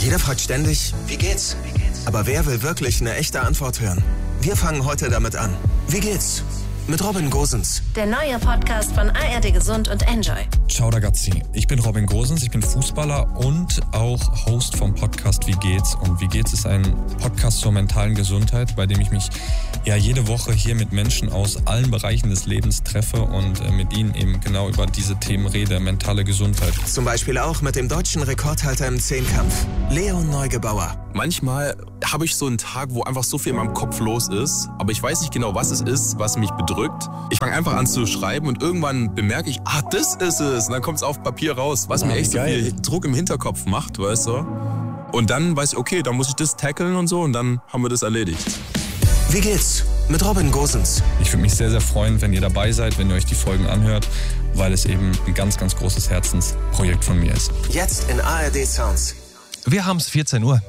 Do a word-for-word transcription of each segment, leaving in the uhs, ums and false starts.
Jeder fragt ständig, wie geht's? Aber wer will wirklich eine echte Antwort hören? Wir fangen heute damit an. Wie geht's? Mit Robin Gosens. Der neue Podcast von A R D Gesund und Enjoy. Ciao ragazzi, ich bin Robin Gosens, ich bin Fußballer und auch Host vom Podcast Wie geht's? Und Wie geht's ist ein Podcast zur mentalen Gesundheit, bei dem ich mich ja jede Woche hier mit Menschen aus allen Bereichen des Lebens treffe und äh, mit ihnen eben genau über diese Themen rede, mentale Gesundheit. Zum Beispiel auch mit dem deutschen Rekordhalter im Zehnkampf, Leon Neugebauer. Manchmal habe ich so einen Tag, wo einfach so viel in meinem Kopf los ist, aber ich weiß nicht genau, was es ist, was mich bedrückt. Ich fange einfach an zu schreiben und irgendwann bemerke ich, ah, das ist es. Und dann kommt es auf Papier raus, was Ah, mir echt so geil. viel Druck im Hinterkopf macht, weißt du. Und dann weiß ich, okay, dann muss ich das tackeln und so und dann haben wir das erledigt. Wie geht's? Mit Robin Gosens. Ich würde mich sehr, sehr freuen, wenn ihr dabei seid, wenn ihr euch die Folgen anhört, weil es eben ein ganz, ganz großes Herzensprojekt von mir ist. Jetzt in A R D Sounds. Wir haben es vierzehn Uhr.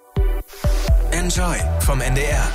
Enjoy vom N D R.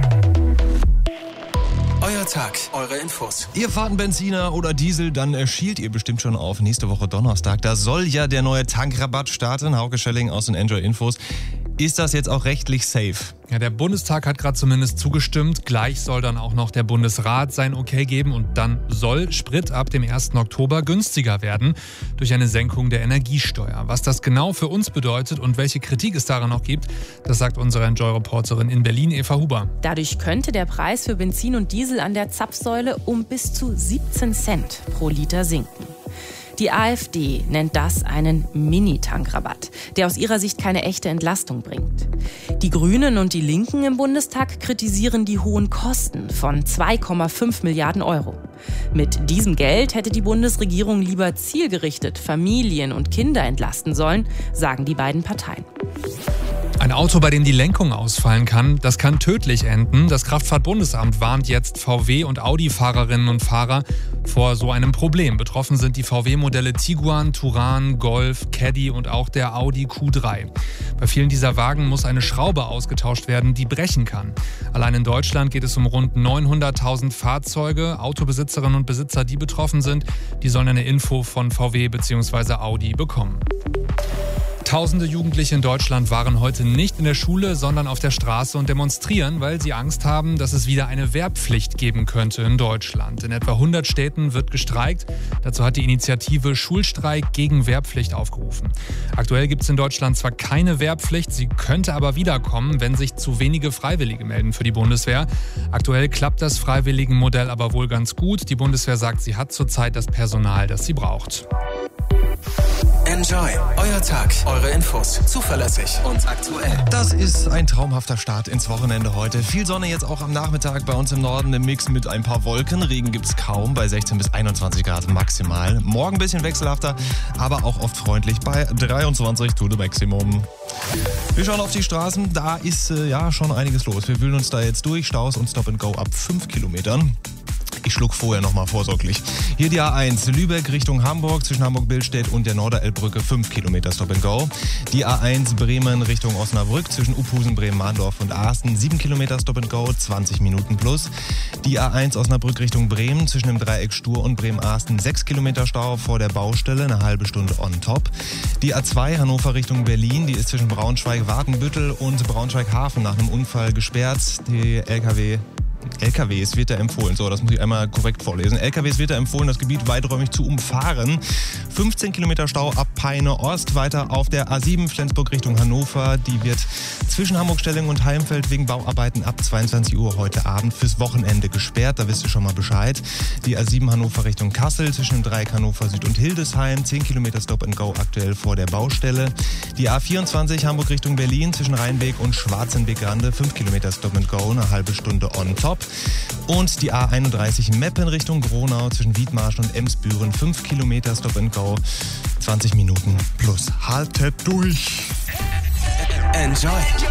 Euer Tag, eure Infos. Ihr fahrt einen Benziner oder Diesel, dann äh, schielt ihr bestimmt schon auf nächste Woche Donnerstag. Da soll ja der neue Tankrabatt starten. Hauke Schelling aus den Enjoy Infos. Ist das jetzt auch rechtlich safe? Ja, der Bundestag hat gerade zumindest zugestimmt. Gleich soll dann auch noch der Bundesrat sein Okay geben und dann soll Sprit ab dem ersten Oktober günstiger werden durch eine Senkung der Energiesteuer. Was das genau für uns bedeutet und welche Kritik es daran noch gibt, das sagt unsere Enjoy-Reporterin in Berlin, Eva Huber. Dadurch könnte der Preis für Benzin und Diesel an der Zapfsäule um bis zu siebzehn Cent pro Liter sinken. Die AfD nennt das einen Mini-Tankrabatt, der aus ihrer Sicht keine echte Entlastung bringt. Die Grünen und die Linken im Bundestag kritisieren die hohen Kosten von zwei Komma fünf Milliarden Euro. Mit diesem Geld hätte die Bundesregierung lieber zielgerichtet Familien und Kinder entlasten sollen, sagen die beiden Parteien. Ein Auto, bei dem die Lenkung ausfallen kann, das kann tödlich enden. Das Kraftfahrtbundesamt warnt jetzt V W- und Audi-Fahrerinnen und Fahrer vor so einem Problem. Betroffen sind die V W-Modelle Tiguan, Touran, Golf, Caddy und auch der Audi Q drei. Bei vielen dieser Wagen muss eine Schraube ausgetauscht werden, die brechen kann. Allein in Deutschland geht es um rund neunhunderttausend Fahrzeuge. Autobesitzerinnen und Besitzer, die betroffen sind, die sollen eine Info von V W bzw. Audi bekommen. Tausende Jugendliche in Deutschland waren heute nicht in der Schule, sondern auf der Straße und demonstrieren, weil sie Angst haben, dass es wieder eine Wehrpflicht geben könnte in Deutschland. In etwa hundert Städten wird gestreikt. Dazu hat die Initiative Schulstreik gegen Wehrpflicht aufgerufen. Aktuell gibt es in Deutschland zwar keine Wehrpflicht, sie könnte aber wiederkommen, wenn sich zu wenige Freiwillige melden für die Bundeswehr. Aktuell klappt das Freiwilligenmodell aber wohl ganz gut. Die Bundeswehr sagt, sie hat zurzeit das Personal, das sie braucht. Enjoy, euer Tag, eure Infos. Zuverlässig und aktuell. Das ist ein traumhafter Start ins Wochenende heute. Viel Sonne jetzt auch am Nachmittag bei uns im Norden im Mix mit ein paar Wolken. Regen gibt's kaum bei sechzehn bis einundzwanzig Grad maximal. Morgen ein bisschen wechselhafter, aber auch oft freundlich bei dreiundzwanzig to the Maximum. Wir schauen auf die Straßen, da ist äh, ja schon einiges los. Wir wühlen uns da jetzt durch, Staus und Stop and Go ab fünf Kilometern. Ich schluck vorher nochmal vorsorglich. Hier die A eins, Lübeck Richtung Hamburg, zwischen Hamburg-Billstedt und der Norderelbbrücke fünf Kilometer Stop and Go. Die A eins Bremen Richtung Osnabrück, zwischen Uphusen, Bremen-Mahndorf und Asten, sieben Kilometer Stop and Go, zwanzig Minuten plus. Die A eins Osnabrück Richtung Bremen, zwischen dem Dreieck Stur und Bremen-Asten, sechs Kilometer Stau vor der Baustelle, eine halbe Stunde on top. Die A zwei Hannover Richtung Berlin, die ist zwischen Braunschweig-Wartenbüttel und Braunschweig-Hafen nach einem Unfall gesperrt. Die L K W... L K Ws wird da empfohlen, so, das muss ich einmal korrekt vorlesen. L K Ws wird da empfohlen, das Gebiet weiträumig zu umfahren. fünfzehn Kilometer Stau ab Peine Ost, weiter auf der A sieben Flensburg Richtung Hannover. Die wird zwischen Hamburg-Stelling und Heimfeld wegen Bauarbeiten ab zweiundzwanzig Uhr heute Abend fürs Wochenende gesperrt, da wisst ihr schon mal Bescheid. Die A sieben Hannover Richtung Kassel, zwischen dem Dreieck Hannover Süd und Hildesheim, zehn Kilometer Stop and Go aktuell vor der Baustelle. Die A vierundzwanzig Hamburg Richtung Berlin, zwischen Rheinbeek und Schwarzenbeek-Rande, fünf Kilometer Stop and Go, eine halbe Stunde on top. Und die A einunddreißig Meppen Richtung Gronau, zwischen Wiedmarsch und Emsbüren, fünf Kilometer Stop and Go, zwanzig Minuten plus. Haltet durch! Enjoy.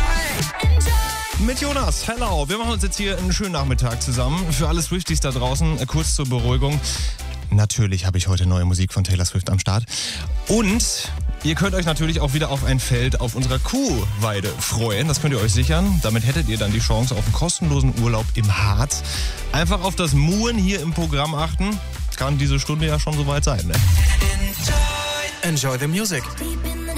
Mit Jonas, hello. Wir machen uns jetzt hier einen schönen Nachmittag zusammen. Für alle Swifties da draußen, kurz zur Beruhigung. Natürlich habe ich heute neue Musik von Taylor Swift am Start. Und ihr könnt euch natürlich auch wieder auf ein Feld auf unserer Kuhweide freuen. Das könnt ihr euch sichern. Damit hättet ihr dann die Chance auf einen kostenlosen Urlaub im Harz. Einfach auf das Muhen hier im Programm achten. Kann diese Stunde ja schon soweit sein, ne? Enjoy the music.